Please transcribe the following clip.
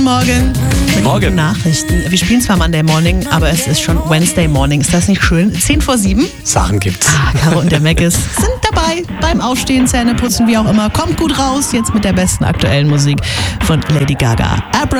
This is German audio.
Morgen. Morgen. Nachrichten. Wir spielen zwar Monday Morning, aber es ist schon Wednesday Morning. Ist das nicht schön? 10:07. Sachen gibt's. Caro und der Meckes sind dabei beim Aufstehen, Zähne putzen, wie auch immer. Kommt gut raus, jetzt mit der besten aktuellen Musik von Lady Gaga.